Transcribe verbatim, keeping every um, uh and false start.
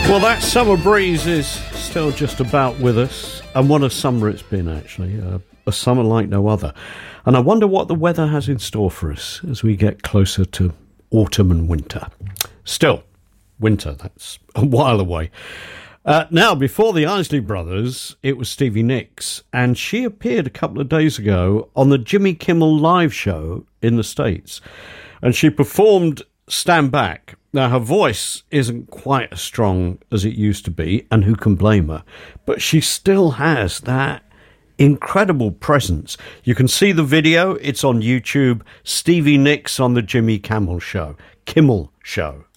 Well, that summer breeze is still just about with us, and what a summer it's been, actually. Uh, a summer like no other. And I wonder what the weather has in store for us as we get closer to autumn and winter. Still, winter, that's a while away. Uh, now, before the Isley Brothers, it was Stevie Nicks, and she appeared a couple of days ago on the Jimmy Kimmel Live show in the States, and she performed Stand Back. Now, her voice isn't quite as strong as it used to be, and who can blame her, but she still has that incredible presence. You can see the video, it's on YouTube, Stevie Nicks on the Jimmy Kimmel show, Kimmel show.